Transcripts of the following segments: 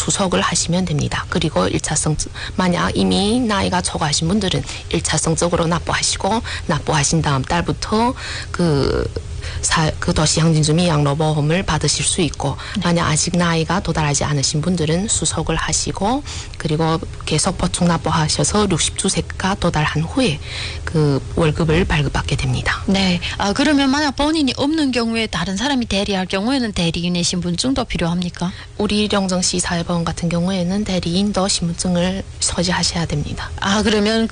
수석을 하시면 됩니다. 그리고 1차성 만약 이미 나이가 초과하신 분들은 1차성적으로 납부하시고 납부하신 다음 달부터 그 도시항진주민 양로보험을 받으실 수 있고 만약 아직 나이가 도달하지 않으신 분들은 수속을 하시고 그리고 계속 보충 납부하셔서 62세가 도달한 후에 그 월급을 발급받게 됩니다. 네. 그러면 만약 본인이 없는 경우에 다른 사람이 대리할 경우에는 대리인의 신분증도 필요합니까? 우리 영정시 사회보험 같은 경우에는 대리인도 신분증을 소지하셔야 됩니다. 그러면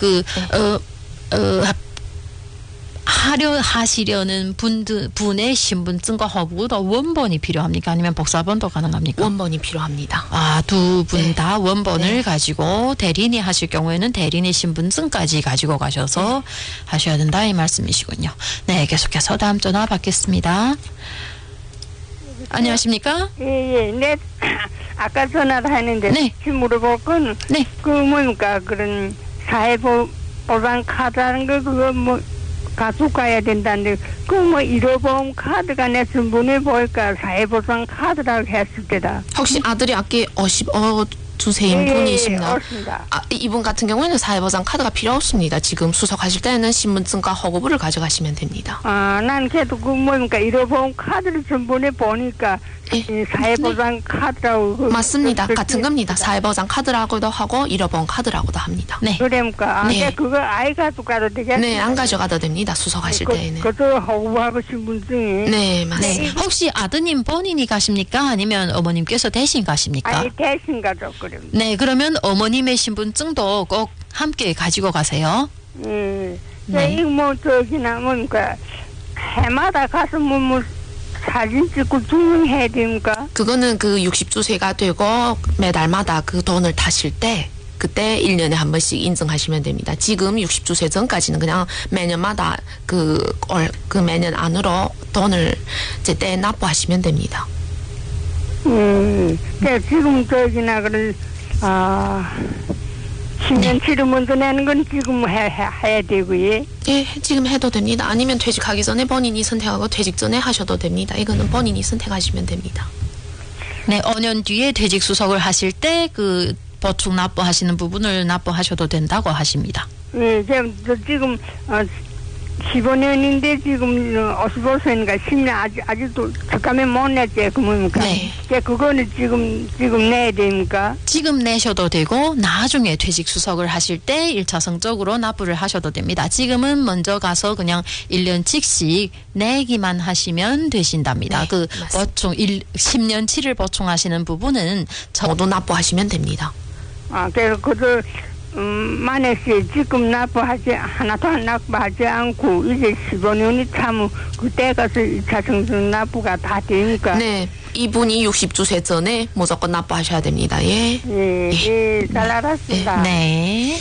하시려는 분의 신분증과 허브도 원본이 필요합니까? 아니면 복사본도 가능합니까? 원본이 필요합니다. 두 분 다 원본을 네. 가지고 대리인이 하실 경우에는 대리인의 신분증까지 가지고 가셔서 하셔야 된다 이 말씀이시군요. 네, 계속해서 다음 전화 받겠습니다. 안녕하십니까? 예. 네. 아까 전화를 했는데 네. 지금 물어볼 건 네. 그 뭡니까 그런 사회보장 카드라는 거 그거 뭐 가지고 가야 된다는데 그 뭐 일호보험 카드가 내 전번에 보니까 사회보장 카드라고 했을 때다. 혹시 아들이 아기 52세인 분이십니다. 맞습니다. 이분 같은 경우에는 사회보장 카드가 필요 없습니다. 지금 수속하실 때는 신분증과 허구부를 가져가시면 됩니다. 난 그래도 그 뭡니까 일호보험 카드를 전번에 보니까 이 사회보장 카드라고 맞습니다. 같은 겁니다. 사회보장 카드라고도 하고 일호보험 카드라고도 합니다. 네. 그러니까 네. 그거 아이 가지고 가도 되겠네. 네, 안 가져가도 됩니다. 수속하실 때에는. 그것도 허구하고 신분증이. 네, 맞습니다. 혹시 아드님 본인이 가십니까? 아니면 어머님께서 대신 가십니까? 아니 대신 가죠 그럼. 네, 그러면 어머님의 신분증도 꼭 함께 가지고 가세요. 네. 네. 저기나 뭡니까 해마다 가서 뭐 사진 찍고 증명해야 됩니까? 그거는 그 60주세가 되고 매달마다 그 돈을 타실 때 그때 1년에 한 번씩 인증하시면 됩니다. 지금 60주세 전까지는 그냥 매년마다 그 매년 안으로 돈을 이제 떼 납부하시면 됩니다. 지금 저기나 그런 10년 치료 먼저 내는 건 지금 해야 되고요. 예, 지금 해도 됩니다. 아니면 퇴직하기 전에 본인이 선택하고 퇴직 전에 하셔도 됩니다. 이거는 본인이 선택하시면 됩니다. 네, 5년 뒤에 퇴직 수속을 하실 때 그 보충 납부하시는 부분을 납부하셔도 된다고 하십니다. 네, 지금 15년인데 지금 55세니까 10년 아직도 잠깐만 못 냈지 그 뭡니까? 네. 그거는 지금 내야 됩니까? 지금 내셔도 되고 나중에 퇴직 수속을 하실 때 1차성적으로 납부를 하셔도 됩니다. 지금은 먼저 가서 그냥 1년치씩 내기만 하시면 되신답니다. 네, 그 맞습니다. 보충 10년치를 보충하시는 부분은 모두 납부하시면 됩니다. 그래서 그저 만약에 지금 하나도 안 납부하지 않고 이제 15년이 차면 그때 가서 2차 성적 납부가 다 되니까. 네, 이분이 60주세 전에 무조건 납부하셔야 됩니다. 예. 예, 잘 알았습니다. 네.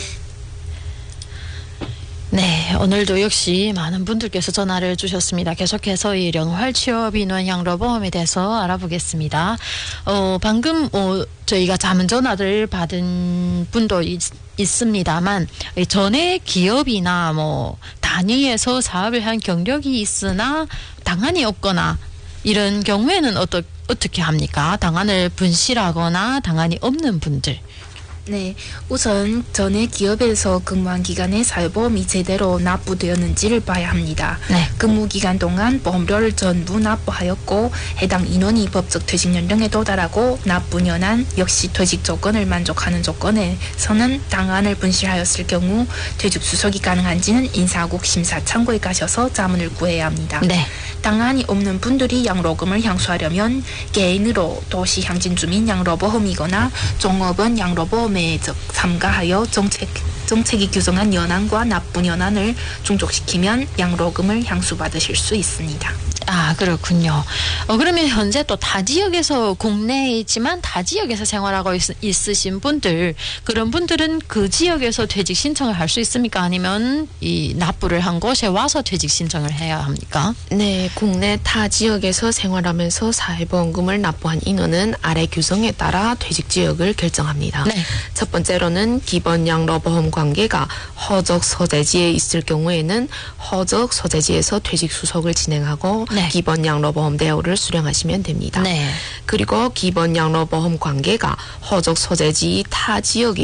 네, 오늘도 역시 많은 분들께서 전화를 주셨습니다. 계속해서 이 영활 취업 인원 양로보험에 대해서 알아보겠습니다. 방금 저희가 자문 전화를 받은 분도 있습니다만 전에 기업이나 단위에서 사업을 한 경력이 있으나 당한이 없거나 이런 경우에는 어떻게 합니까? 당한을 분실하거나 당한이 없는 분들. 네, 우선 전에 기업에서 근무한 기간에 사회보험이 제대로 납부되었는지를 봐야 합니다. 네. 근무 기간 동안 보험료를 전부 납부하였고 해당 인원이 법적 퇴직 연령에 도달하고 납부 연한 역시 퇴직 조건을 만족하는 조건에서는 당한을 분실하였을 경우 퇴직 수속이 가능한지는 인사국 심사 창구에 가셔서 자문을 구해야 합니다. 네. 당한이 없는 분들이 양로금을 향수하려면 개인으로 도시항진주민 양로보험이거나 종업원 양로보험에 참가하여 정책이 규정한 연한과 납부 연한을 충족시키면 양로금을 향수받으실 수 있습니다. 그렇군요. 그러면 현재 또 타 지역에서 국내에 있지만 타 지역에서 생활하고 있으신 분들, 그런 분들은 그 지역에서 퇴직 신청을 할 수 있습니까? 아니면 이 납부를 한 곳에 와서 퇴직 신청을 해야 합니까? 네, 국내 타 지역에서 생활하면서 사회보험금을 납부한 인원은 아래 규정에 따라 퇴직 지역을 결정합니다. 네. 첫 번째로는 기본 양로보험 관계가 허적 소재지에 있을 경우에는 허적 소재지에서 퇴직 수속을 진행하고 네. 기본 양로보험 대우를 수령하시면 됩니다. 네. 그리고 기본 양로보험 관계가 호적 소재지 타 지역이